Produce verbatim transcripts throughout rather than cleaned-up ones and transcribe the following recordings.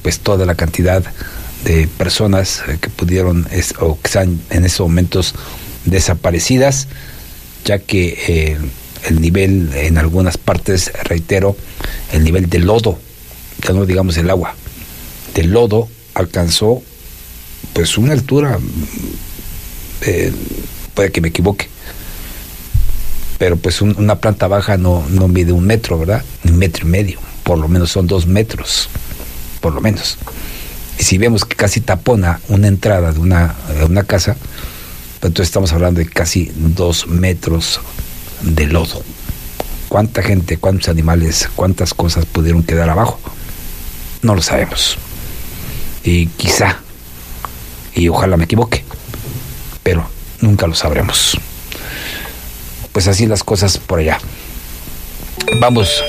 pues toda la cantidad de personas que pudieron es, o que están en estos momentos desaparecidas, ya que eh, el nivel en algunas partes, reitero, el nivel de lodo, ya no digamos el agua, del lodo alcanzó pues una altura, eh, puede que me equivoque, pero pues un, una planta baja no, no mide un metro, ¿verdad? Ni un metro y medio, por lo menos son dos metros, por lo menos. Y si vemos que casi tapona una entrada de una, de una casa, pues entonces estamos hablando de casi dos metros de lodo. ¿Cuánta gente, cuántos animales, cuántas cosas pudieron quedar abajo? No lo sabemos. Y quizá, y ojalá me equivoque, pero nunca lo sabremos. Pues así las cosas por allá. Vamos,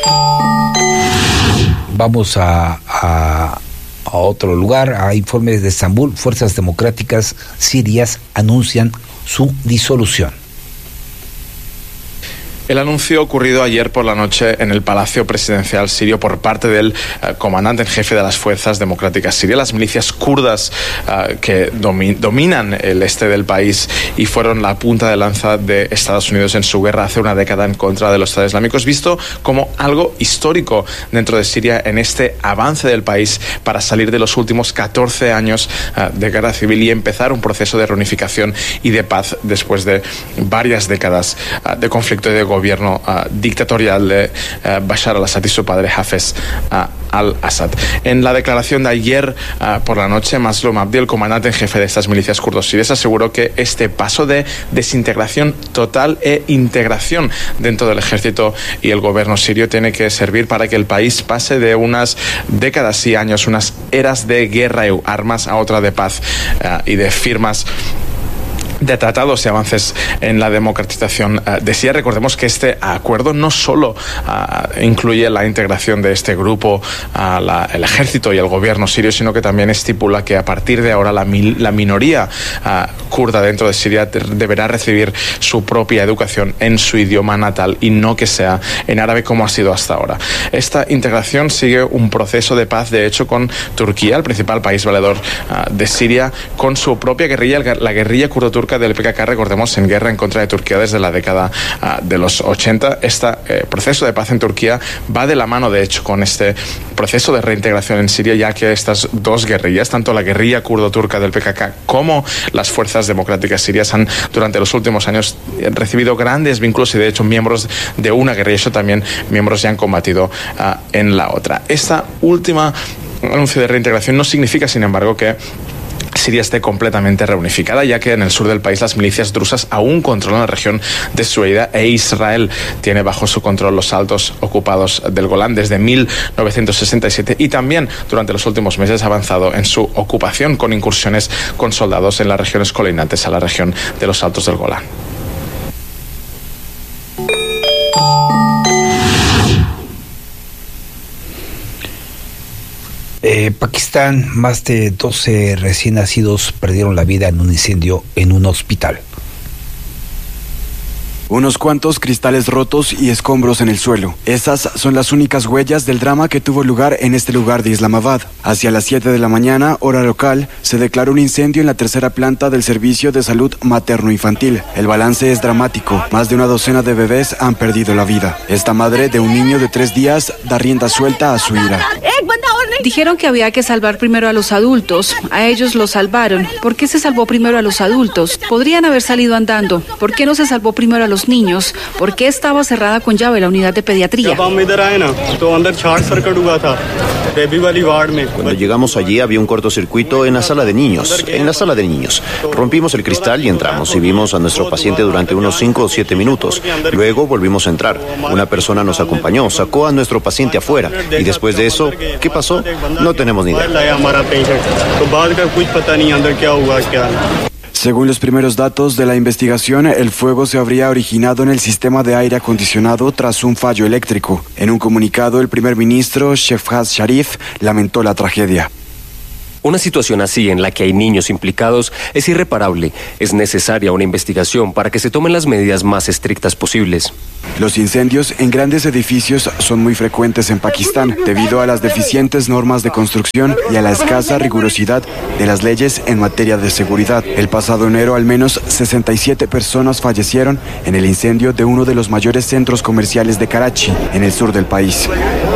vamos a, a, a otro lugar, a informes de Estambul. Fuerzas democráticas sirias anuncian su disolución. El anuncio ocurrido ayer por la noche en el Palacio Presidencial sirio por parte del uh, comandante en jefe de las Fuerzas Democráticas Sirias, las milicias kurdas uh, que domi- dominan el este del país y fueron la punta de lanza de Estados Unidos en su guerra hace una década en contra de los Estados Islámicos, visto como algo histórico dentro de Siria en este avance del país para salir de los últimos catorce años uh, de guerra civil y empezar un proceso de reunificación y de paz después de varias décadas uh, de conflicto y de gobierno uh, dictatorial de uh, Bashar al-Assad y su padre Hafez uh, al-Assad. En la declaración de ayer uh, por la noche, Mazlum Abdi, el comandante en jefe de estas milicias kurdos sirias, aseguró que este paso de desintegración total e integración dentro del ejército y el gobierno sirio tiene que servir para que el país pase de unas décadas y años, unas eras de guerra y armas a otra de paz uh, y de firmas de tratados y avances en la democratización uh, de Siria. Recordemos que este acuerdo no solo uh, incluye la integración de este grupo, uh, la, el ejército y el gobierno sirio, sino que también estipula que a partir de ahora la, mil, la minoría uh, kurda dentro de Siria de, deberá recibir su propia educación en su idioma natal y no que sea en árabe como ha sido hasta ahora. Esta integración sigue un proceso de paz, de hecho, con Turquía, el principal país valedor uh, de Siria, con su propia guerrilla, la guerrilla kurdo-turca del P K K, recordemos, en guerra en contra de Turquía desde la década uh, de los ochenta. Este eh, proceso de paz en Turquía va de la mano, de hecho, con este proceso de reintegración en Siria, ya que estas dos guerrillas, tanto la guerrilla kurdo-turca del P K K como las fuerzas democráticas sirias, han durante los últimos años recibido grandes vínculos y, de hecho, miembros de una guerrilla, eso también miembros ya han combatido uh, en la otra. Esta última anuncio de reintegración no significa, sin embargo, que Siria esté completamente reunificada, ya que en el sur del país las milicias drusas aún controlan la región de Sueida e Israel tiene bajo su control los altos ocupados del Golán desde mil novecientos sesenta y siete y también durante los últimos meses ha avanzado en su ocupación con incursiones con soldados en las regiones colindantes a la región de los altos del Golán. Eh, Pakistán, más de doce recién nacidos perdieron la vida en un incendio en un hospital. Unos cuantos cristales rotos y escombros en el suelo. Esas son las únicas huellas del drama que tuvo lugar en este lugar de Islamabad. Hacia las siete de la mañana, hora local, se declaró un incendio en la tercera planta del Servicio de Salud Materno-Infantil. El balance es dramático. Más de una docena de bebés han perdido la vida. Esta madre de un niño de tres días da rienda suelta a su ira. Dijeron que había que salvar primero a los adultos. A ellos los salvaron. ¿Por qué se salvó primero a los adultos? Podrían haber salido andando. ¿Por qué no se salvó primero a los niños? ¿Por qué estaba cerrada con llave la unidad de pediatría? Cuando llegamos allí había un cortocircuito en la sala de niños. En la sala de niños. Rompimos el cristal y entramos y vimos a nuestro paciente durante unos cinco o siete minutos. Luego volvimos a entrar. Una persona nos acompañó, sacó a nuestro paciente afuera. Y después de eso, ¿qué pasó? No tenemos ni idea. Según los primeros datos de la investigación, el fuego se habría originado en el sistema de aire acondicionado tras un fallo eléctrico. En un comunicado, el primer ministro Shehbaz Sharif lamentó la tragedia. Una situación así en la que hay niños implicados es irreparable. Es necesaria una investigación para que se tomen las medidas más estrictas posibles. Los incendios en grandes edificios son muy frecuentes en Pakistán debido a las deficientes normas de construcción y a la escasa rigurosidad de las leyes en materia de seguridad. El pasado enero al menos sesenta y siete personas fallecieron en el incendio de uno de los mayores centros comerciales de Karachi, en el sur del país.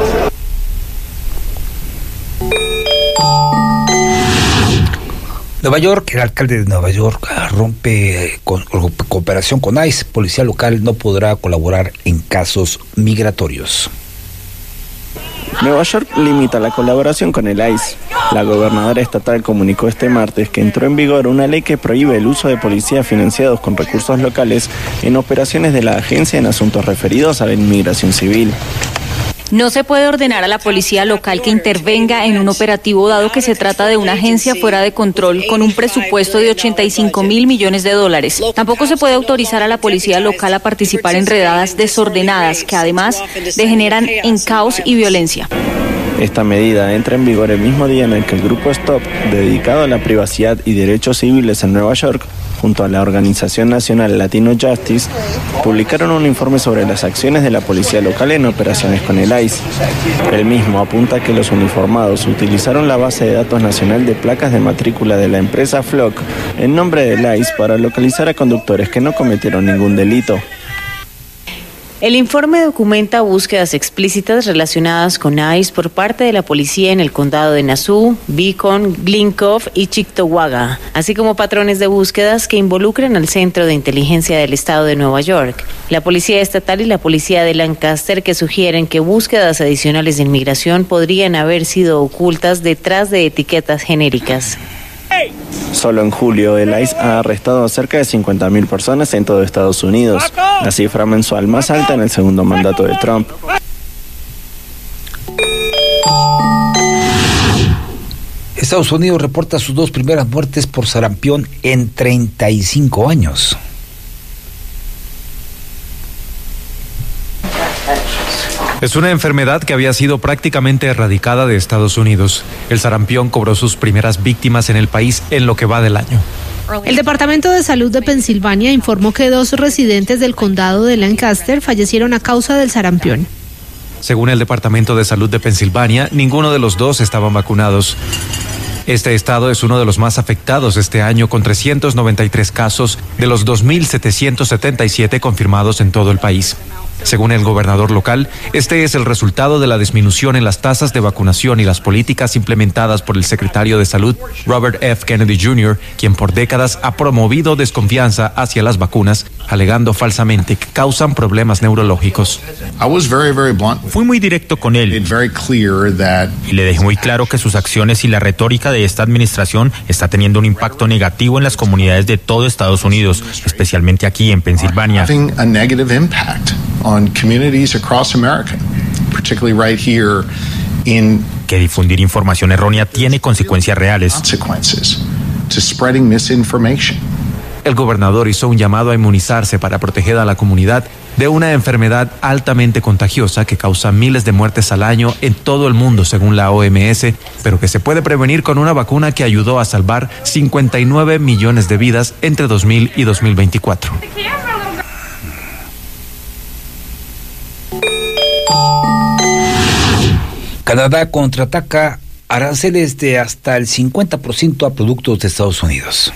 Nueva York, el alcalde de Nueva York rompe con, con cooperación con ICE. Policía local no podrá colaborar en casos migratorios. Nueva York limita la colaboración con el ICE. La gobernadora estatal comunicó este martes que entró en vigor una ley que prohíbe el uso de policías financiados con recursos locales en operaciones de la agencia en asuntos referidos a la inmigración civil. No se puede ordenar a la policía local que intervenga en un operativo dado que se trata de una agencia fuera de control con un presupuesto de ochenta y cinco mil millones de dólares. Tampoco se puede autorizar a la policía local a participar en redadas desordenadas que además degeneran en caos y violencia. Esta medida entra en vigor el mismo día en el que el grupo Stop, dedicado a la privacidad y derechos civiles en Nueva York, junto a la Organización Nacional Latino Justice, publicaron un informe sobre las acciones de la policía local en operaciones con el ICE. El mismo apunta que los uniformados utilizaron la base de datos nacional de placas de matrícula de la empresa Flock en nombre del ICE para localizar a conductores que no cometieron ningún delito. El informe documenta búsquedas explícitas relacionadas con ICE por parte de la policía en el condado de Nassau, Beacon, Glencoe y Cheektowaga, así como patrones de búsquedas que involucran al Centro de Inteligencia del Estado de Nueva York, la Policía Estatal y la Policía de Lancaster, que sugieren que búsquedas adicionales de inmigración podrían haber sido ocultas detrás de etiquetas genéricas. Solo en julio, el ICE ha arrestado a cerca de cincuenta mil personas en todo Estados Unidos, la cifra mensual más alta en el segundo mandato de Trump. Estados Unidos reporta sus dos primeras muertes por sarampión en treinta y cinco años. Es una enfermedad que había sido prácticamente erradicada de Estados Unidos. El sarampión cobró sus primeras víctimas en el país en lo que va del año. El Departamento de Salud de Pensilvania informó que dos residentes del condado de Lancaster fallecieron a causa del sarampión. Según el Departamento de Salud de Pensilvania, ninguno de los dos estaban vacunados. Este estado es uno de los más afectados este año, con trescientos noventa y tres casos de los dos mil setecientos setenta y siete confirmados en todo el país. Según el gobernador local, este es el resultado de la disminución en las tasas de vacunación y las políticas implementadas por el secretario de Salud, Robert F. Kennedy junior, quien por décadas ha promovido desconfianza hacia las vacunas, alegando falsamente que causan problemas neurológicos. Fui muy directo con él y le dejé muy claro que sus acciones y la retórica de esta administración está teniendo un impacto negativo en las comunidades de todo Estados Unidos, especialmente aquí en Pensilvania. On communities across America, particularly right here in que difundir información errónea tiene consecuencias reales. Consequences to spreading misinformation. El gobernador hizo un llamado a inmunizarse para proteger a la comunidad de una enfermedad altamente contagiosa que causa miles de muertes al año en todo el mundo, según la O M S, pero que se puede prevenir con una vacuna que ayudó a salvar cincuenta y nueve millones de vidas entre dos mil y dos mil veinticuatro. Canadá contraataca aranceles de hasta el cincuenta por ciento a productos de Estados Unidos.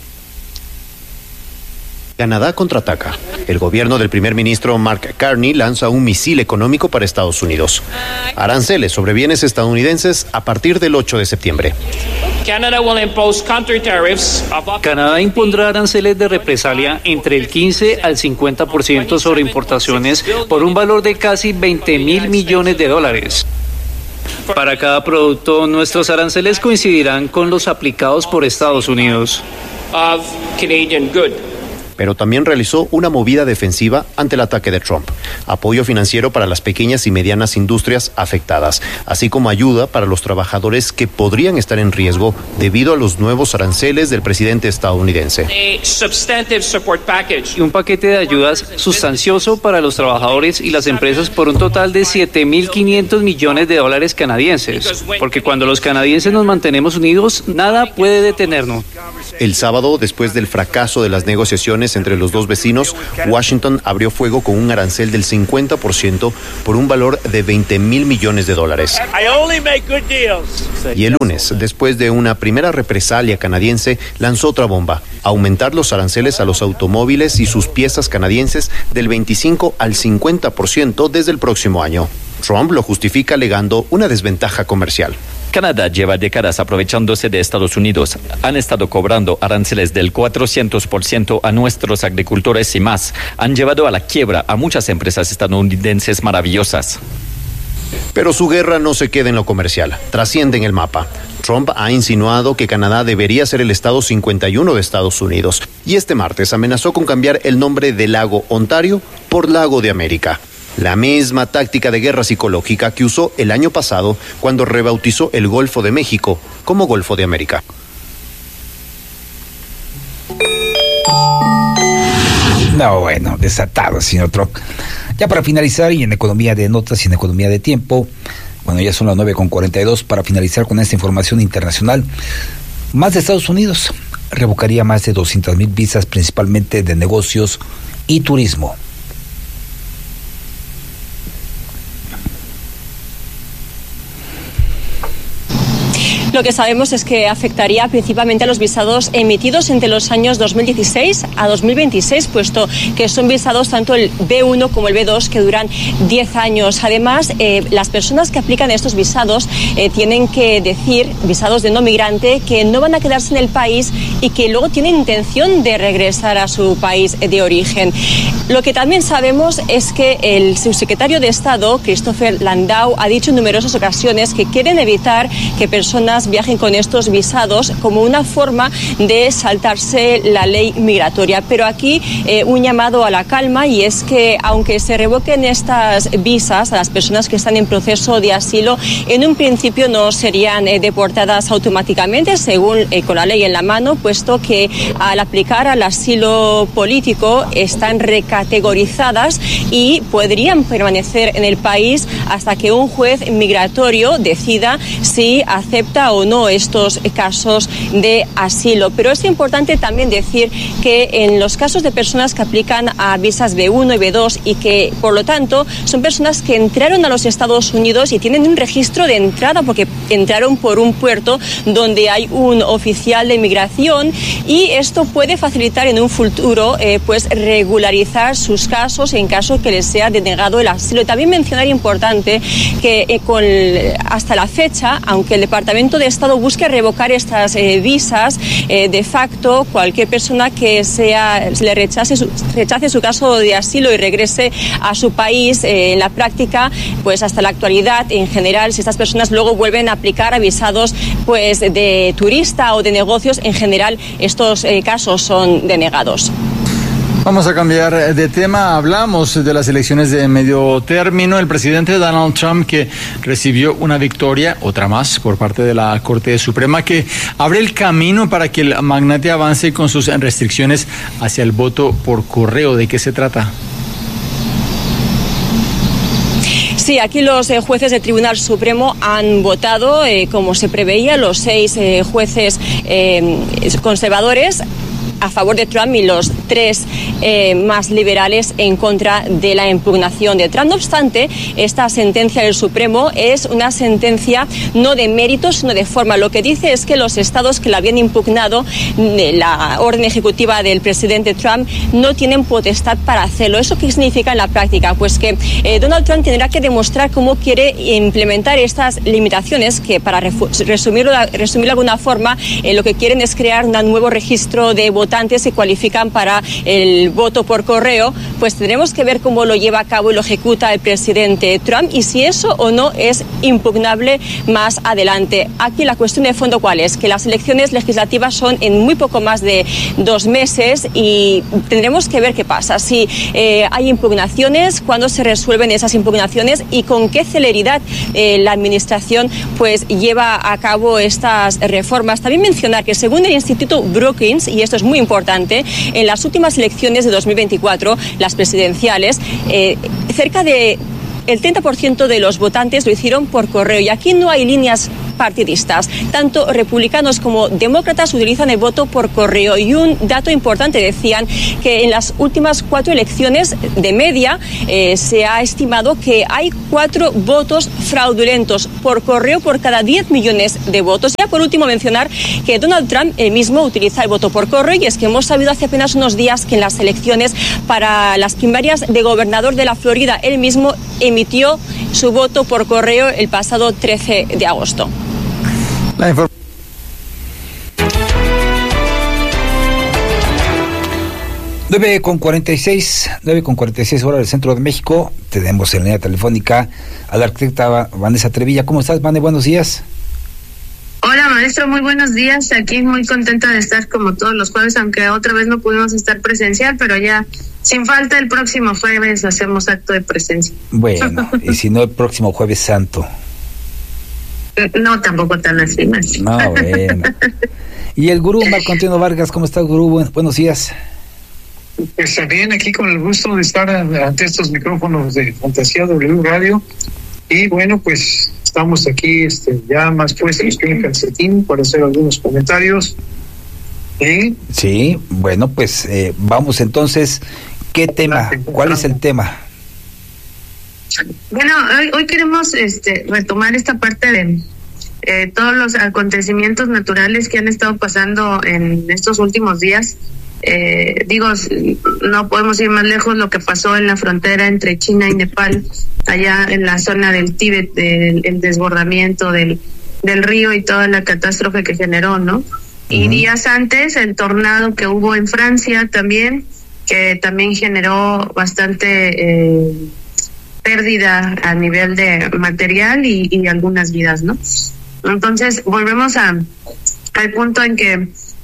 Canadá contraataca. El gobierno del primer ministro Mark Carney lanza un misil económico para Estados Unidos. Aranceles sobre bienes estadounidenses a partir del ocho de septiembre. Canadá impondrá aranceles de represalia entre el quince al cincuenta por ciento sobre importaciones por un valor de casi veinte mil millones de dólares. Para cada producto, nuestros aranceles coincidirán con los aplicados por Estados Unidos. pero también realizó una movida defensiva ante el ataque de Trump. Apoyo financiero para las pequeñas y medianas industrias afectadas, así como ayuda para los trabajadores que podrían estar en riesgo debido a los nuevos aranceles del presidente estadounidense. Y un paquete de ayudas sustancioso para los trabajadores y las empresas por un total de siete mil quinientos millones de dólares canadienses. Porque cuando los canadienses nos mantenemos unidos, nada puede detenernos. El sábado, después del fracaso de las negociaciones entre los dos vecinos, Washington abrió fuego con un arancel del cincuenta por ciento por un valor de veinte mil millones de dólares. Y el lunes, después de una primera represalia canadiense, lanzó otra bomba: aumentar los aranceles a los automóviles y sus piezas canadienses del veinticinco al cincuenta por ciento desde el próximo año. Trump lo justifica alegando una desventaja comercial. Canadá lleva décadas aprovechándose de Estados Unidos. Han estado cobrando aranceles del cuatrocientos por ciento a nuestros agricultores y más. Han llevado a la quiebra a muchas empresas estadounidenses maravillosas. Pero su guerra no se queda en lo comercial, trasciende en el mapa. Trump ha insinuado que Canadá debería ser el estado cincuenta y uno de Estados Unidos y este martes amenazó con cambiar el nombre del lago Ontario por Lago de América. La misma táctica de guerra psicológica que usó el año pasado cuando rebautizó el Golfo de México como Golfo de América. No, bueno, desatado, señor Trump. Ya para finalizar, y en economía de notas y en economía de tiempo, bueno, ya son las nueve con cuarenta y dos, para finalizar con esta información internacional, más de Estados Unidos revocaría más de doscientas mil visas, principalmente de negocios y turismo. Lo que sabemos es que afectaría principalmente a los visados emitidos entre los años dos mil dieciséis a dos mil veintiséis, puesto que son visados tanto el B uno como el B dos que duran diez años. Además, eh, las personas que aplican estos visados eh, tienen que decir, visados de no migrante, que no van a quedarse en el país y que luego tienen intención de regresar a su país de origen. Lo que también sabemos es que el subsecretario de Estado, Christopher Landau, ha dicho en numerosas ocasiones que quieren evitar que personas viajen con estos visados como una forma de saltarse la ley migratoria. Pero aquí eh, un llamado a la calma, y es que aunque se revoquen estas visas a las personas que están en proceso de asilo, en un principio no serían eh, deportadas automáticamente según eh, con la ley en la mano, puesto que al aplicar al asilo político están recategorizadas y podrían permanecer en el país hasta que un juez migratorio decida si acepta o no estos casos de asilo. Pero es importante también decir que en los casos de personas que aplican a visas B uno y B dos y que por lo tanto son personas que entraron a los Estados Unidos y tienen un registro de entrada porque entraron por un puerto donde hay un oficial de inmigración, y esto puede facilitar en un futuro eh, pues regularizar sus casos en caso que les sea denegado el asilo. Y también mencionar importante que eh, con, hasta la fecha, aunque el Departamento de Estado busque revocar estas eh, visas, eh, de facto cualquier persona que sea le rechace su, rechace su caso de asilo y regrese a su país, eh, en la práctica, pues hasta la actualidad, en general, si estas personas luego vuelven a aplicar a visados pues de turista o de negocios, en general estos eh, casos son denegados. Vamos a cambiar de tema. Hablamos de las elecciones de medio término. El presidente Donald Trump, que recibió una victoria, otra más, por parte de la Corte Suprema, que abre el camino para que el magnate avance con sus restricciones hacia el voto por correo. ¿De qué se trata? Sí, aquí los eh, jueces del Tribunal Supremo han votado, eh, como se preveía, los seis eh, jueces eh, conservadores a favor de Trump y los tres eh, más liberales en contra de la impugnación de Trump. No obstante, esta sentencia del Supremo es una sentencia no de mérito, sino de forma. Lo que dice es que los estados que la habían impugnado, la orden ejecutiva del presidente Trump, no tienen potestad para hacerlo. ¿Eso qué significa en la práctica? Pues que eh, Donald Trump tendrá que demostrar cómo quiere implementar estas limitaciones, que para resumirlo, resumirlo de alguna forma, eh, lo que quieren es crear un nuevo registro de votantes votantes se cualifican para el voto por correo, pues tendremos que ver cómo lo lleva a cabo y lo ejecuta el presidente Trump y si eso o no es impugnable más adelante. Aquí la cuestión de fondo, ¿cuál es? Que las elecciones legislativas son en muy poco más de dos meses y tendremos que ver qué pasa. Si eh, hay impugnaciones, cuándo se resuelven esas impugnaciones y con qué celeridad eh, la administración pues lleva a cabo estas reformas. También mencionar que según el Instituto Brookings, y esto es muy importante, en las últimas elecciones de dos mil veinticuatro, las presidenciales, eh, cerca de el treinta por ciento de los votantes lo hicieron por correo y aquí no hay líneas partidistas. Tanto republicanos como demócratas utilizan el voto por correo y un dato importante, decían que en las últimas cuatro elecciones de media eh, se ha estimado que hay cuatro votos fraudulentos por correo por cada diez millones de votos. Ya por último mencionar que Donald Trump él mismo utiliza el voto por correo y es que hemos sabido hace apenas unos días que en las elecciones para las primarias de gobernador de la Florida él mismo emitió su voto por correo el pasado trece de agosto. La información. nueve con cuarenta y seis, nueve con cuarenta y seis horas del centro de México. Tenemos en línea telefónica a la arquitecta Vanessa Trevilla. ¿Cómo estás, Vane? Buenos días. Hola, maestro, muy buenos días. Aquí muy contenta de estar como todos los jueves, aunque otra vez no pudimos estar presencial, pero ya sin falta el próximo jueves hacemos acto de presencia. Bueno, y si no el próximo Jueves Santo. No, tampoco tan así, maestro. No, bueno. Y el gurú Marco Antonio Vargas, ¿cómo está, gurú? Buenos días. Pues también aquí con el gusto de estar ante estos micrófonos de Fantasía W Radio. Y bueno, pues estamos aquí este, ya más puestos que en calcetín para hacer algunos comentarios. ¿Eh? Sí, bueno, pues eh, vamos entonces. ¿Qué tema? ¿Cuál es el tema? Bueno, hoy, hoy queremos este, retomar esta parte de eh, todos los acontecimientos naturales que han estado pasando en estos últimos días. Eh, digo, no podemos ir más lejos lo que pasó en la frontera entre China y Nepal, allá en la zona del Tíbet, del el desbordamiento del, del río y toda la catástrofe que generó, ¿no? Uh-huh. Y días antes, el tornado que hubo en Francia también, que también generó bastante eh, pérdida a nivel de material y, y algunas vidas, ¿no? Entonces, volvemos a al punto en que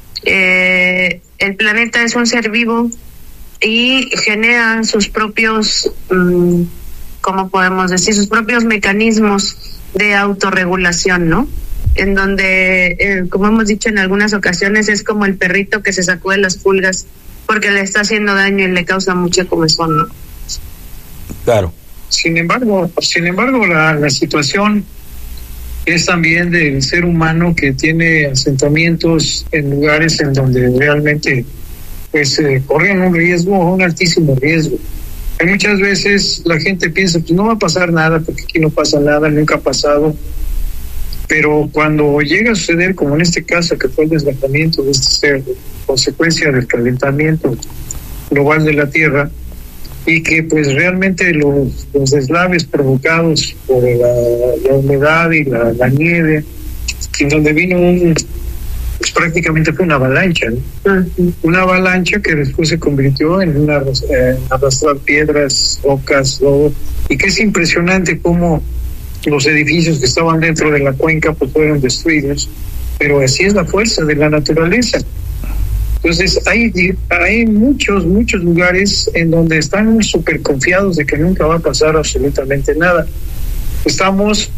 eh, el planeta es un ser vivo y genera sus propios, um, ¿cómo podemos decir? Sus propios mecanismos de autorregulación, ¿no? En donde, eh, como hemos dicho en algunas ocasiones, es como el perrito que se sacude las pulgas porque le está haciendo daño y le causa mucha comezón, ¿no? Claro. Sin embargo, sin embargo, la, la situación es también del ser humano que tiene asentamientos en lugares en donde realmente pues eh, corren un riesgo, un altísimo riesgo. Hay muchas veces la gente piensa, pues no va a pasar nada, porque aquí no pasa nada, nunca ha pasado. Pero cuando llega a suceder, como en este caso, que fue el desgastamiento de este ser, consecuencia del calentamiento global de la Tierra, y que pues realmente los, los deslaves provocados por la, la humedad y la, la nieve, en donde vino un, pues prácticamente fue una avalancha, ¿no? Uh-huh. Una avalancha que después se convirtió en una eh, arrastrar piedras, rocas, lodo, y que es impresionante cómo los edificios que estaban dentro de la cuenca pues fueron destruidos, pero así es la fuerza de la naturaleza. Entonces hay hay muchos, muchos lugares en donde están súper confiados de que nunca va a pasar absolutamente nada. Estamos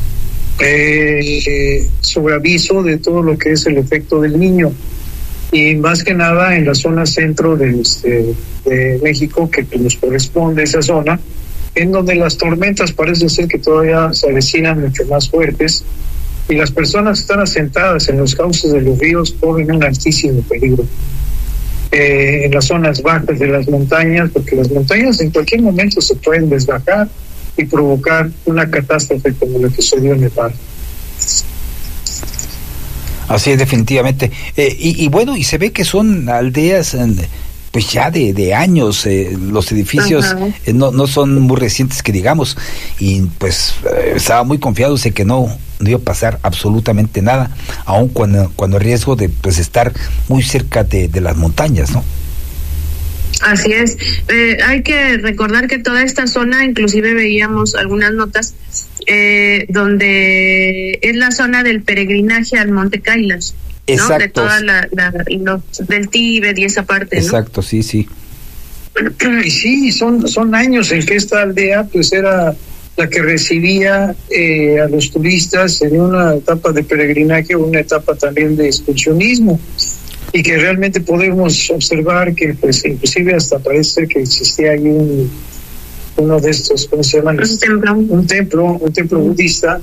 eh, sobre aviso de todo lo que es el efecto del Niño, y más que nada en la zona centro de, este, de México, que nos corresponde esa zona, en donde las tormentas parece ser que todavía se avecinan mucho más fuertes, y las personas que están asentadas en los cauces de los ríos corren un altísimo peligro. Eh, en las zonas bajas de las montañas, porque las montañas en cualquier momento se pueden desbajar y provocar una catástrofe como la que sucedió en Nepal. Así es, definitivamente. Eh, y, y bueno, y se ve que son aldeas, pues ya de, de años, eh, los edificios eh, no, no son muy recientes que digamos, y pues eh, estaba muy confiado de que no, no iba a pasar absolutamente nada, aun cuando, cuando el riesgo de pues estar muy cerca de, de las montañas, ¿no? Así es. Eh, hay que recordar que toda esta zona, inclusive veíamos algunas notas, eh, donde es la zona del peregrinaje al Monte Kailash, ¿no? Exacto. De toda la, la los, del Tíbet y esa parte, ¿no? Exacto, sí, sí. Y sí, son, son años en que esta aldea pues era la que recibía eh, a los turistas en una etapa de peregrinaje, una etapa también de excursionismo, y que realmente podemos observar que pues inclusive hasta parece que existía ahí un uno de estos, ¿cómo se llaman? Un templo. Un templo, un templo budista,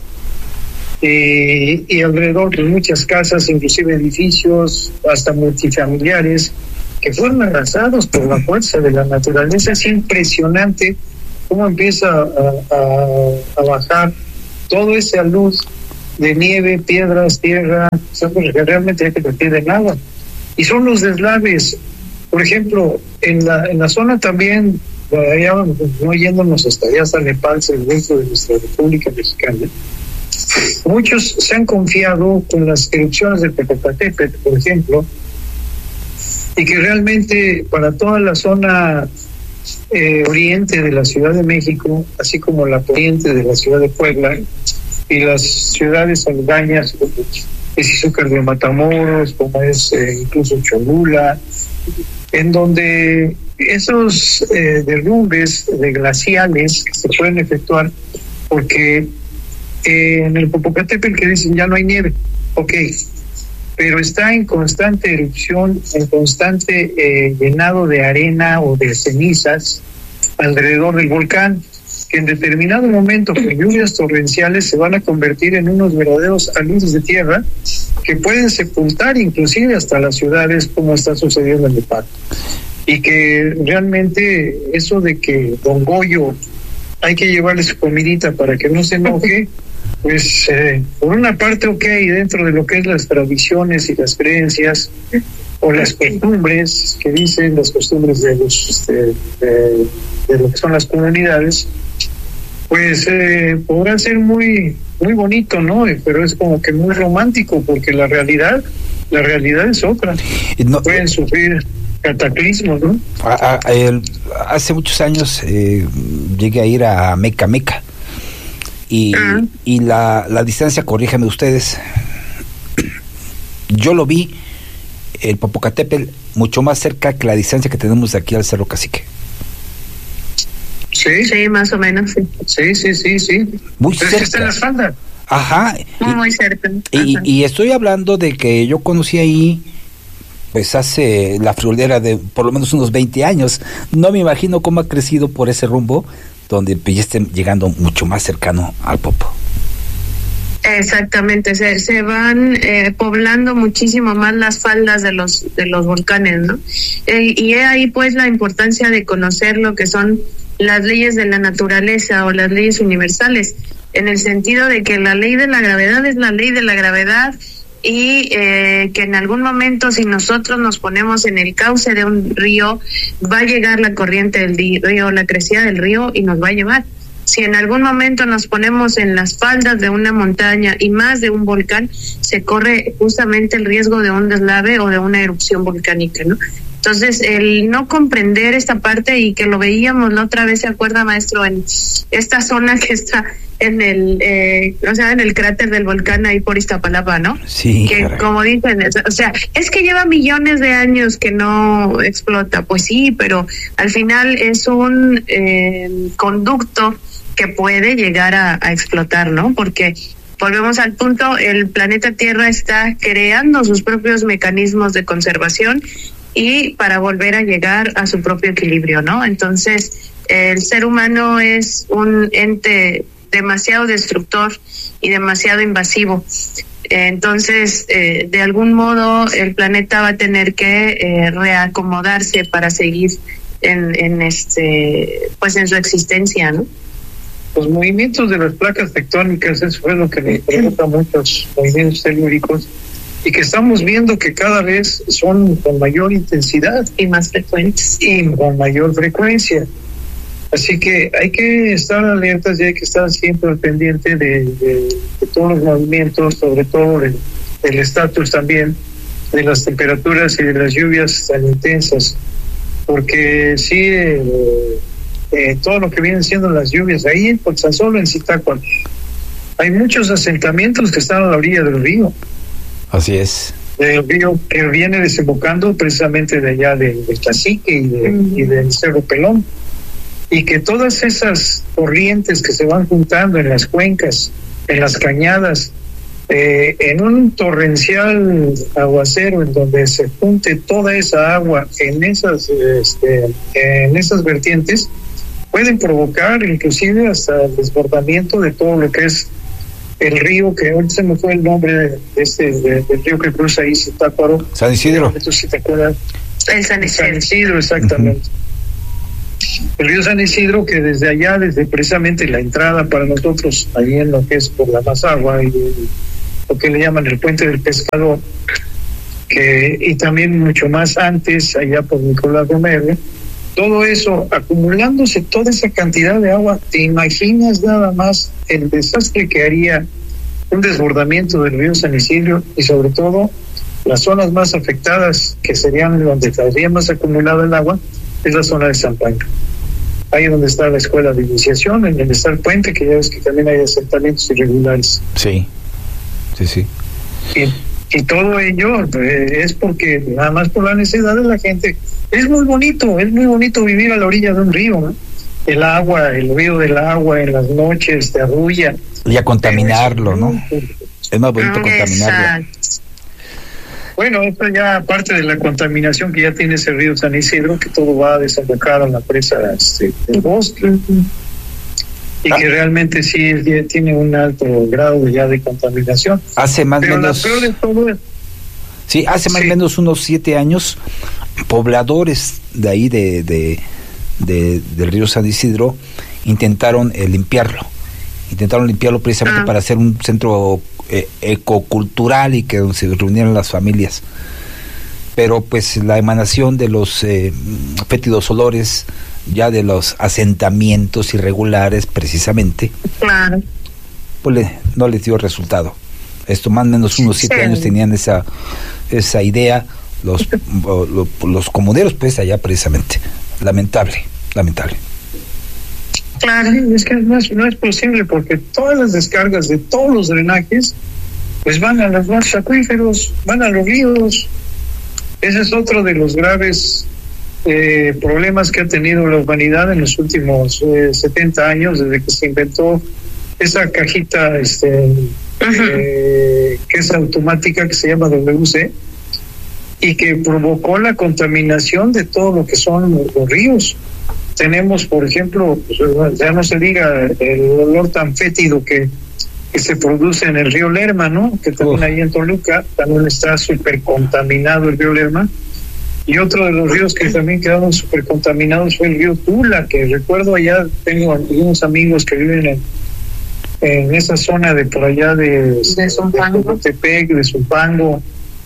eh, y alrededor de muchas casas, inclusive edificios, hasta multifamiliares, que fueron arrasados por la fuerza de la naturaleza. Es impresionante cómo empieza a, a, a bajar toda esa luz de nieve, piedras, tierra, que realmente hay que partir de nada. Y son los deslaves, por ejemplo, en la en la zona también, allá, no yéndonos hasta allá, hasta Nepal, dentro de nuestra República Mexicana, muchos se han confiado con las erupciones del Popocatépetl, por ejemplo, y que realmente para toda la zona eh, oriente de la Ciudad de México, así como la poniente de la ciudad de Puebla, y las ciudades aledañas, es Izúcar de Matamoros, como es eh, incluso Cholula, en donde esos eh, derrumbes de glaciales se pueden efectuar porque eh, en el Popocatépetl que dicen ya no hay nieve, ok, pero está en constante erupción, en constante eh, llenado de arena o de cenizas alrededor del volcán, que en determinado momento con lluvias torrenciales se van a convertir en unos verdaderos aludes de tierra que pueden sepultar inclusive hasta las ciudades, como está sucediendo en Nepal. Y que realmente eso de que Don Goyo hay que llevarle su comidita para que no se enoje, pues eh, por una parte ok, dentro de lo que es las tradiciones y las creencias o las costumbres que dicen, las costumbres de los este, de, de lo que son las comunidades, pues eh, podrá ser muy muy bonito, ¿no? Pero es como que muy romántico, porque la realidad la realidad es otra. No, pueden sufrir cataclismos, ¿no? A, a, el, hace muchos años eh, llegué a ir a Meca Meca y, uh-huh. y la, la distancia, corríjanme ustedes, yo lo vi el Popocatépetl mucho más cerca que la distancia que tenemos de aquí al Cerro Cacique. Sí, sí, más o menos, sí. Sí, sí, sí, sí. Muy Pero cerca. Está en la falda. Ajá. Muy, y, muy cerca. Y, y estoy hablando de que yo conocí ahí, pues hace la friolera de por lo menos unos veinte años. No me imagino cómo ha crecido por ese rumbo, donde ya estén llegando mucho más cercano al Popo. Exactamente, se, se van eh, poblando muchísimo más las faldas de los de los volcanes, ¿no? Eh, y es ahí pues la importancia de conocer lo que son las leyes de la naturaleza o las leyes universales, en el sentido de que la ley de la gravedad es la ley de la gravedad, y eh, que en algún momento, si nosotros nos ponemos en el cauce de un río, va a llegar la corriente del río, la crecida del río, y nos va a llevar. Si en algún momento nos ponemos en las faldas de una montaña y más de un volcán, se corre justamente el riesgo de un deslave o de una erupción volcánica, ¿no? Entonces, el no comprender esta parte, y que lo veíamos la otra vez, ¿se acuerda, maestro? En esta zona que está en el, eh, o sea, en el cráter del volcán ahí por Iztapalapa, ¿no? Sí. Que caray. Como dicen, o sea, es que lleva millones de años que no explota. Pues sí, pero al final es un eh, conducto que puede llegar a, a explotar, ¿no? Porque volvemos al punto, el planeta Tierra está creando sus propios mecanismos de conservación y para volver a llegar a su propio equilibrio, ¿no? Entonces, el ser humano es un ente demasiado destructor y demasiado invasivo. Entonces, eh, de algún modo, el planeta va a tener que eh, reacomodarse para seguir en, en este, pues en su existencia, ¿no? Los movimientos de las placas tectónicas, eso fue lo que le provoca muchos movimientos telúricos, y que estamos viendo que cada vez son con mayor intensidad y más frecuentes y con mayor frecuencia. Así que hay que estar alertas y hay que estar siempre al pendiente de, de, de todos los movimientos, sobre todo del, del estatus también, de las temperaturas y de las lluvias tan intensas, porque sí, eh, eh, todo lo que vienen siendo las lluvias, ahí en tan solo en Zitácuaro, hay muchos asentamientos que están a la orilla del río. Así es. Del río que viene desembocando precisamente de allá de, de Cacique y, de, mm. y del Cerro Pelón. Y que todas esas corrientes que se van juntando en las cuencas, en las cañadas, eh, en un torrencial aguacero en donde se junte toda esa agua en esas, este, en esas vertientes, pueden provocar inclusive hasta el desbordamiento de todo lo que es el río, que ahorita se me fue el nombre de este de, del río que cruza ahí, Zitácuaro. San Isidro. ¿Sí te acuerdas? El San Isidro. San Isidro, exactamente. Uh-huh. El río San Isidro, que desde allá, desde precisamente la entrada para nosotros, ahí en lo que es por la Mazagua y lo que le llaman el Puente del Pescador, que y también mucho más antes, allá por Nicolás Romero, todo eso, acumulándose toda esa cantidad de agua, ¿te imaginas nada más el desastre que haría un desbordamiento del río San Isidro? Y sobre todo, las zonas más afectadas, que serían donde estaría más acumulada el agua, es la zona de San Pancho. Ahí donde está la escuela de iniciación, en donde está el puente, que ya ves que también hay asentamientos irregulares. Sí, sí, sí. Y, y todo ello eh, es porque nada más por la necesidad de la gente. Es muy bonito, es muy bonito vivir a la orilla de un río, ¿no? El agua, el ruido del agua en las noches te arrulla. Y a contaminarlo, ¿no? Es más bonito contaminarlo. Bueno, esto ya aparte de la contaminación que ya tiene ese río San Isidro, que todo va a desembocar a la presa este, del bosque, y ah. que realmente sí tiene un alto grado ya de contaminación. Hace más o menos... Pero la peor de todo es... Sí, hace más o sí. menos unos siete años, pobladores de ahí de, de, de del río San Isidro intentaron eh, limpiarlo. Intentaron limpiarlo precisamente ah. para hacer un centro eh, ecocultural y que se reunieran las familias. Pero pues la emanación de los eh, fétidos olores ya de los asentamientos irregulares precisamente, claro, pues le, no les dio resultado. Esto más o menos unos siete sí. años tenían esa esa idea los los, los comuneros pues allá precisamente. Lamentable, lamentable. Claro, es que no es, no es posible porque todas las descargas de todos los drenajes pues van a los más acuíferos, van a los ríos. Ese es otro de los graves eh, problemas que ha tenido la humanidad en los últimos eh, setenta años, desde que se inventó esa cajita este, eh, que es automática, que se llama W C, y que provocó la contaminación de todo lo que son los, los ríos. Tenemos, por ejemplo, pues, ya no se diga el olor tan fétido que, que se produce en el río Lerma, ¿no? Que también ahí en Toluca también está súper contaminado el río Lerma. Y otro de los ríos que también quedaron súper contaminados fue el río Tula, que recuerdo allá, tengo algunos amigos que viven en, en esa zona de por allá de, de Tepec, de Zumpango,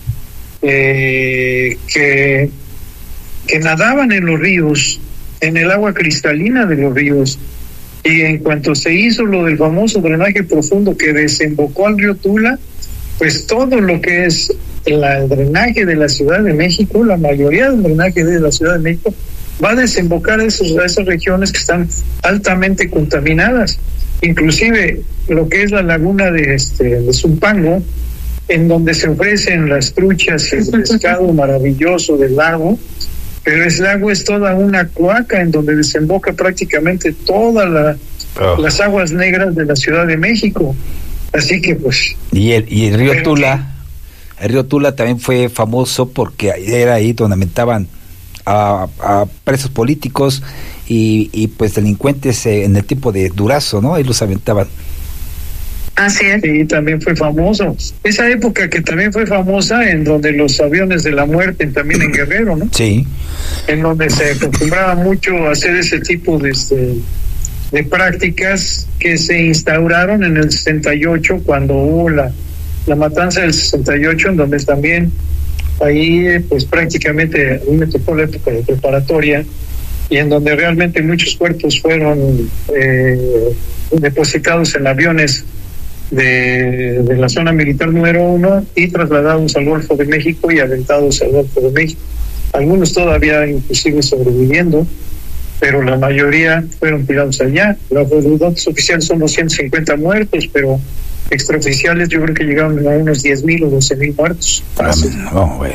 eh, que, que nadaban en los ríos, en el agua cristalina de los ríos, y en cuanto se hizo lo del famoso drenaje profundo que desembocó al río Tula, pues todo lo que es la, el drenaje de la Ciudad de México, la mayoría del drenaje de la Ciudad de México va a desembocar a, esos, a esas regiones que están altamente contaminadas, inclusive lo que es la laguna de, este, de Zumpango, en donde se ofrecen las truchas y el pescado maravilloso del lago. Pero el lago es toda una cloaca en donde desemboca prácticamente todas la, oh. las aguas negras de la Ciudad de México. Así que pues... Y el, y el río Tula, el río Tula también fue famoso porque era ahí donde aventaban a, a presos políticos y, y pues delincuentes eh, en el tipo de Durazo, ¿no? Ahí los aventaban. Así es. Sí, también fue famoso. Esa época que también fue famosa en donde los aviones de la muerte, también en Guerrero, ¿no? Sí. En donde se acostumbraba mucho a hacer ese tipo de, este, de prácticas que se instauraron en el sesenta y ocho cuando hubo la, la matanza del sesenta y ocho, en donde también ahí pues prácticamente a mí me tocó la época de preparatoria, y en donde realmente muchos cuerpos fueron eh, depositados en aviones de, de la zona militar número uno y trasladados al Golfo de México y aventados al Golfo de México. Algunos todavía inclusive sobreviviendo, pero la mayoría fueron tirados allá. Los datos oficiales son doscientos cincuenta muertos, pero extraoficiales yo creo que llegaron a unos diez mil o doce mil muertos. Ah, no, bueno.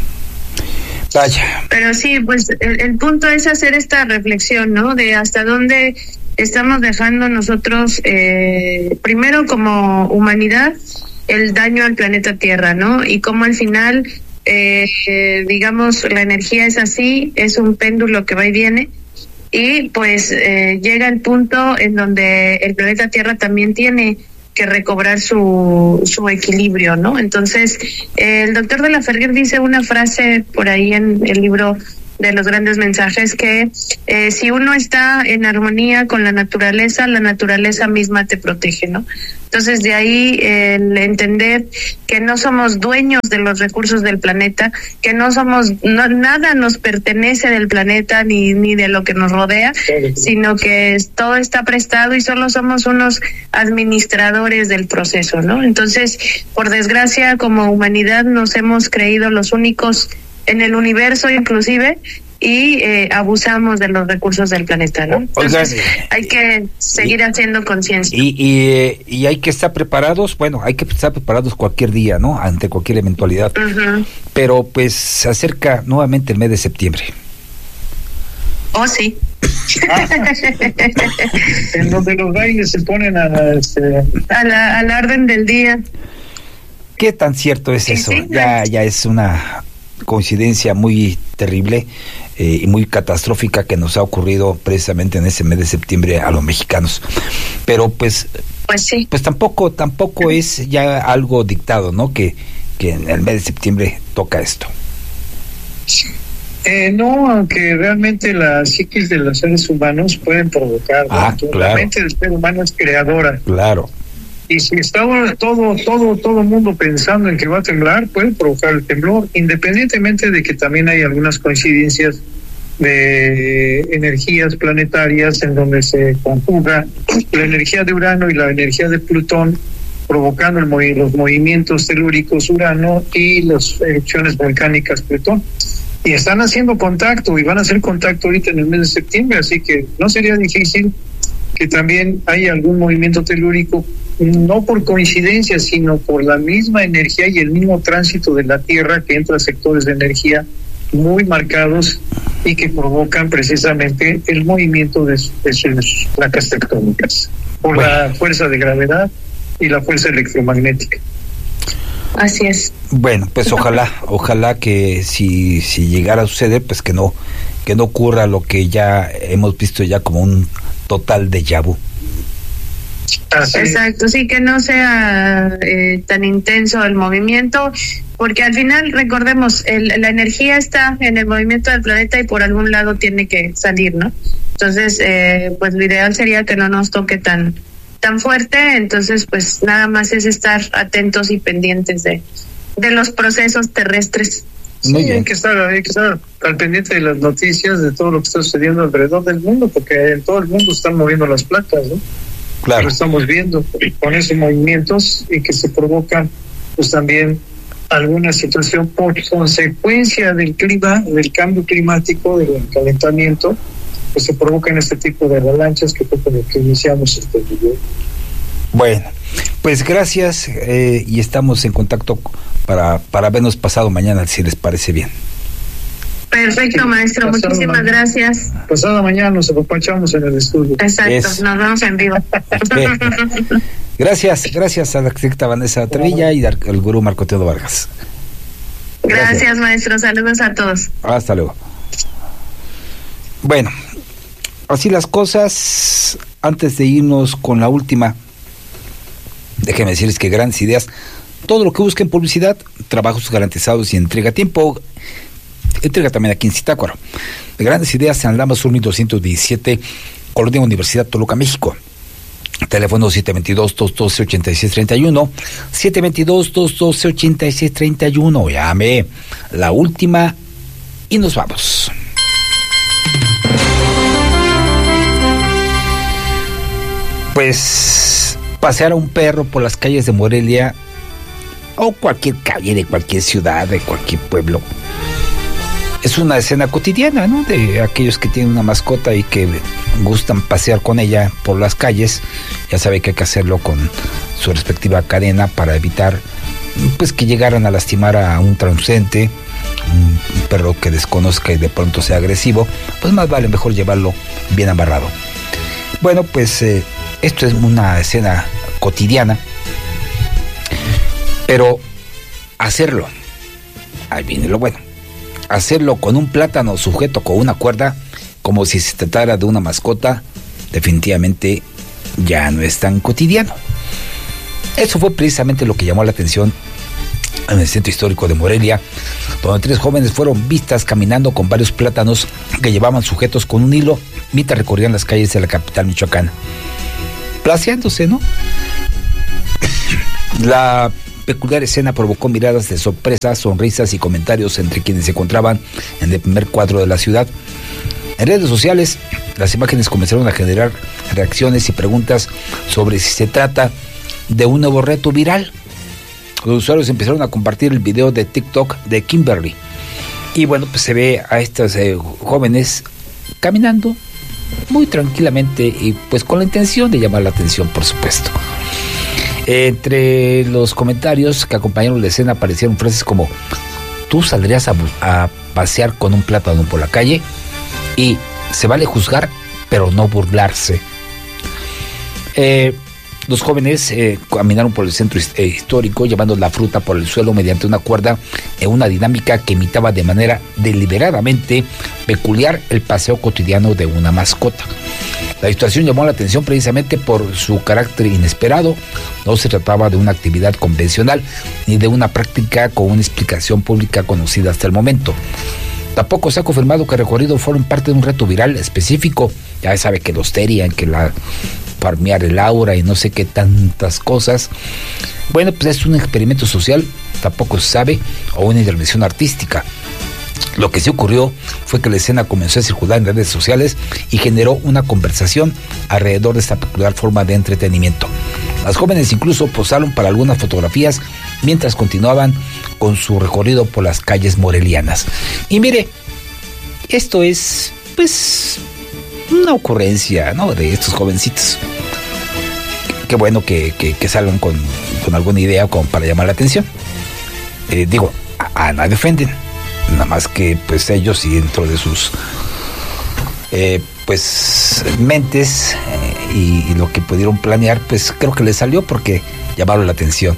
Vaya. Pero sí, pues el, el punto es hacer esta reflexión, ¿no? De hasta dónde estamos dejando nosotros, eh, primero como humanidad, el daño al planeta Tierra, ¿no? Y cómo al final, eh, eh, digamos, la energía es así, es un péndulo que va y viene, y pues eh, llega el punto en donde el planeta Tierra también tiene que recobrar su, su equilibrio, ¿no? Entonces, eh, el doctor de la Ferrer dice una frase por ahí en el libro de los grandes mensajes, que eh, si uno está en armonía con la naturaleza, la naturaleza misma te protege, ¿no? Entonces, de ahí eh, el entender que no somos dueños de los recursos del planeta, que no somos, no, nada nos pertenece del planeta ni, ni de lo que nos rodea, sino que todo está prestado y solo somos unos administradores del proceso, ¿no? Entonces, por desgracia, como humanidad nos hemos creído los únicos en el universo inclusive, y eh, abusamos de los recursos del planeta, ¿no? Entonces, Oigan, hay que seguir y, haciendo conciencia. Y, y, y hay que estar preparados, bueno, hay que estar preparados cualquier día, ¿no? Ante cualquier eventualidad. Uh-huh. Pero pues se acerca nuevamente el mes de septiembre. Oh, sí. Ah, en donde los bailes se ponen a la, este... a la, a la orden del día. ¿Qué tan cierto es sí, eso? Sí, ya, ya es una coincidencia muy terrible eh, y muy catastrófica que nos ha ocurrido precisamente en ese mes de septiembre a los mexicanos. Pero pues pues sí, pues tampoco tampoco es ya algo dictado, ¿no? Que que en el mes de septiembre toca esto. Eh, no, aunque realmente la psiquis de los seres humanos pueden provocar. Ah, claro. La mente del ser humano es creadora. Claro. Y si está todo, todo, todo el mundo pensando en que va a temblar, puede provocar el temblor, independientemente de que también hay algunas coincidencias de energías planetarias en donde se conjuga la energía de Urano y la energía de Plutón, provocando el movi- los movimientos telúricos Urano y las erupciones volcánicas Plutón. Y están haciendo contacto y van a hacer contacto ahorita en el mes de septiembre, así que no sería difícil que también haya algún movimiento telúrico, no por coincidencia, sino por la misma energía y el mismo tránsito de la Tierra, que entra a sectores de energía muy marcados y que provocan precisamente el movimiento de, de sus placas tectónicas por bueno. la fuerza de gravedad y la fuerza electromagnética. Así es. Bueno, pues ojalá, ojalá que si si llegara a suceder, pues que no que no ocurra lo que ya hemos visto ya como un total déjà vu. Así. Exacto, sí, que no sea eh, tan intenso el movimiento, porque al final, recordemos, el, la energía está en el movimiento del planeta y por algún lado tiene que salir, ¿no? Entonces, eh, pues lo ideal sería que no nos toque tan tan fuerte, entonces pues nada más es estar atentos y pendientes de, de los procesos terrestres. Sí, hay que estar, hay que estar al pendiente de las noticias, de todo lo que está sucediendo alrededor del mundo, porque en todo el mundo están moviendo las placas, ¿no? Claro. Lo estamos viendo con esos movimientos y que se provocan pues también alguna situación por consecuencia del clima, del cambio climático, del calentamiento, pues se provocan este tipo de avalanchas que fue con lo que iniciamos este video. Bueno, pues gracias eh, y estamos en contacto para, para vernos pasado mañana, si les parece bien. Perfecto, maestro, pasado muchísimas mañana. Gracias. Pasado mañana nos acompañamos en el estudio. Exacto, es. Nos vemos en vivo. Gracias, gracias a la arquitecta Vanessa Trevilla y al gurú Marco Teodo Vargas. Gracias. Gracias, maestro, saludos a todos. Hasta luego. Bueno, así las cosas. Antes de irnos con la última, déjenme decirles que Grandes Ideas, todo lo que busquen publicidad, trabajos garantizados y entrega a tiempo. Entrega también aquí en Zitácuaro. De Grandes Ideas en Aldama Sur mil doscientos diecisiete, Colonia Universidad Toluca, México. Teléfono siete dos dos, dos uno dos, ocho seis tres uno, siete dos dos, dos uno dos, ocho seis tres uno. Llame la última y nos vamos. Pues pasear a un perro por las calles de Morelia o cualquier calle de cualquier ciudad, de cualquier pueblo, es una escena cotidiana, ¿no? De aquellos que tienen una mascota y que gustan pasear con ella por las calles. Ya sabe que hay que hacerlo con su respectiva cadena para evitar, pues, que llegaran a lastimar a un transeúnte, un perro que desconozca y de pronto sea agresivo. Pues más vale mejor llevarlo bien amarrado. Bueno, pues eh, esto es una escena cotidiana, pero hacerlo, ahí viene lo bueno, hacerlo con un plátano sujeto con una cuerda, como si se tratara de una mascota, definitivamente ya no es tan cotidiano. Eso fue precisamente lo que llamó la atención en el centro histórico de Morelia, donde tres jóvenes fueron vistas caminando con varios plátanos que llevaban sujetos con un hilo mientras recorrían las calles de la capital michoacana, placeándose, ¿no? La peculiar escena provocó miradas de sorpresa, sonrisas y comentarios entre quienes se encontraban en el primer cuadro de la ciudad. En redes sociales, las imágenes comenzaron a generar reacciones y preguntas sobre si se trata de un nuevo reto viral. Los usuarios empezaron a compartir el video de TikTok de Kimberly. Y bueno, pues se ve a estos eh, jóvenes caminando muy tranquilamente y pues con la intención de llamar la atención, por supuesto. Entre los comentarios que acompañaron la escena aparecieron frases como: ¿tú saldrías a, a pasear con un plátano por la calle? Y se vale juzgar, pero no burlarse. Eh, los jóvenes eh, caminaron por el centro eh, histórico llevando la fruta por el suelo mediante una cuerda en una dinámica que imitaba de manera deliberadamente peculiar el paseo cotidiano de una mascota. La situación llamó la atención precisamente por su carácter inesperado. No se trataba de una actividad convencional ni de una práctica con una explicación pública conocida hasta el momento. Tampoco se ha confirmado que el recorrido fueron parte de un reto viral específico. Ya sabe que los terian, que la farmear el aura y no sé qué tantas cosas. Bueno, pues es un experimento social, tampoco se sabe, o una intervención artística. Lo que sí ocurrió fue que la escena comenzó a circular en redes sociales y generó una conversación alrededor de esta peculiar forma de entretenimiento. Las jóvenes incluso posaron para algunas fotografías mientras continuaban con su recorrido por las calles morelianas. Y mire, esto es, pues, una ocurrencia, ¿no?, de estos jovencitos. Qué bueno que, que, que salgan con, con alguna idea como para llamar la atención. Eh, digo, a, a nadie ofenden. Nada más que pues ellos y dentro de sus eh, pues mentes eh, y, y lo que pudieron planear, pues creo que les salió porque llamaron la atención.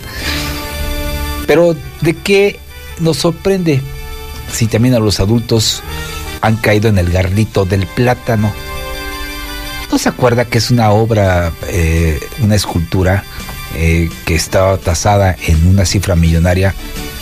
Pero ¿de qué nos sorprende si también a los adultos han caído en el garlito del plátano? ¿No se acuerda que es una obra, eh, una escultura eh, que estaba tasada en una cifra millonaria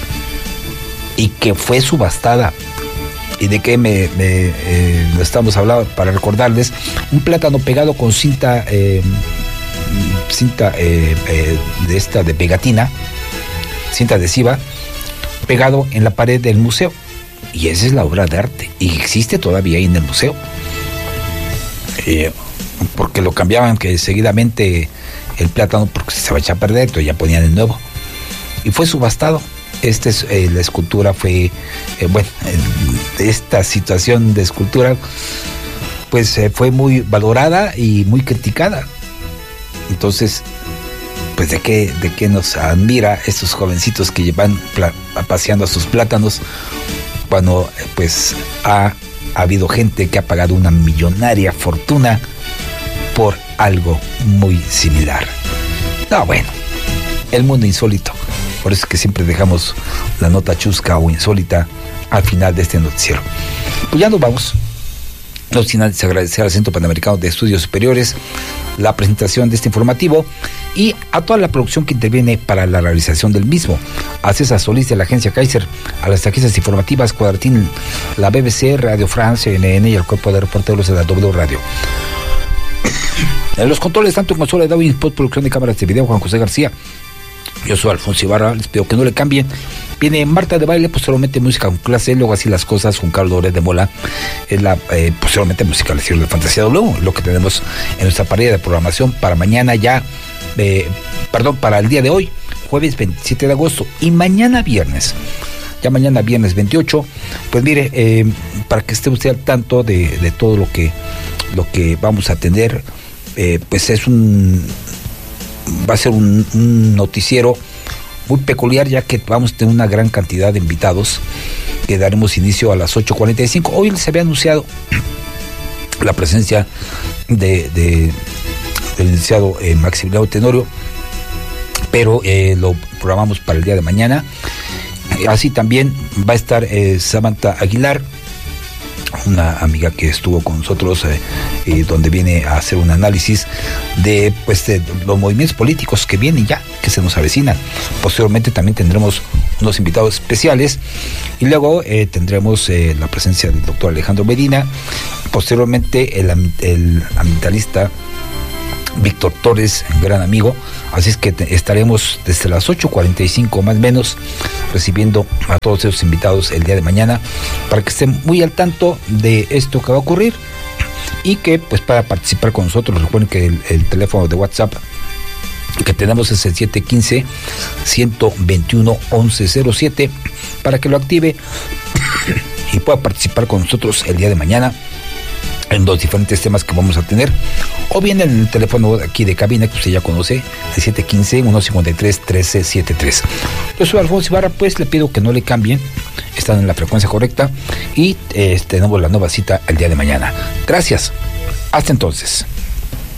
y que fue subastada? ¿Y de qué me, me eh, lo estamos hablando? Para recordarles, un plátano pegado con cinta, eh, cinta eh, eh, de esta de pegatina, cinta adhesiva, pegado en la pared del museo. Y esa es la obra de arte, y existe todavía ahí en el museo. Eh, porque lo cambiaban que seguidamente el plátano porque se va a echar a perder, entonces ya ponían el nuevo. Y fue subastado. Esta es, eh, la escultura fue, eh, bueno, eh, esta situación de escultura pues eh, fue muy valorada y muy criticada. Entonces, pues de qué, de qué nos admira estos jovencitos que llevan pla- paseando a sus plátanos cuando eh, pues ha, ha habido gente que ha pagado una millonaria fortuna por algo muy similar. No, bueno, el mundo insólito. Por eso es que siempre dejamos la nota chusca o insólita al final de este noticiero. Pues ya nos vamos. No sin antes agradecer al Centro Panamericano de Estudios Superiores la presentación de este informativo y a toda la producción que interviene para la realización del mismo. A César Solís de la agencia Kaiser, a las agencias informativas Cuadratín, la B B C, Radio France, C N N y al cuerpo de reporteros de la W Radio. En los controles, tanto en consola de audio y postproducción de cámaras de video, Juan José García. Yo soy Alfonso Ibarra, les pido que no le cambien. Viene Marta de Baile, posteriormente música con clase, luego Así las Cosas con Carlos Doré de Mola, es la eh, posteriormente música al estilo de Fantasía W, lo que tenemos en nuestra parrilla de programación para mañana ya, eh, perdón, para el día de hoy, jueves veintisiete de agosto, y mañana viernes, ya mañana viernes veintiocho, pues mire, eh, para que esté usted al tanto de, de todo lo que, lo que vamos a tener, eh, pues es un... va a ser un, un noticiero muy peculiar, ya que vamos a tener una gran cantidad de invitados que daremos inicio a las ocho cuarenta y cinco. Hoy se había anunciado la presencia de, de del licenciado eh, Maximiliano Tenorio, pero eh, lo programamos para el día de mañana. Así también va a estar eh, Samantha Aguilar, una amiga que estuvo con nosotros, eh, eh, donde viene a hacer un análisis de, pues, de los movimientos políticos que vienen ya, que se nos avecinan. Posteriormente también tendremos unos invitados especiales y luego eh, tendremos eh, la presencia del doctor Alejandro Medina, posteriormente el, el ambientalista Víctor Torres, gran amigo. Así es que te, estaremos desde las ocho cuarenta y cinco más o menos recibiendo a todos esos invitados el día de mañana para que estén muy al tanto de esto que va a ocurrir y que pues para participar con nosotros recuerden que el, el teléfono de WhatsApp que tenemos es el siete uno cinco, uno dos uno, once cero siete para que lo active y pueda participar con nosotros el día de mañana en los diferentes temas que vamos a tener, o bien en el teléfono aquí de cabina que usted ya conoce, el siete uno cinco, uno cinco tres, uno tres siete tres. Yo soy Alfonso Ibarra, pues le pido que no le cambien, están en la frecuencia correcta y eh, tenemos la nueva cita el día de mañana. Gracias, hasta entonces.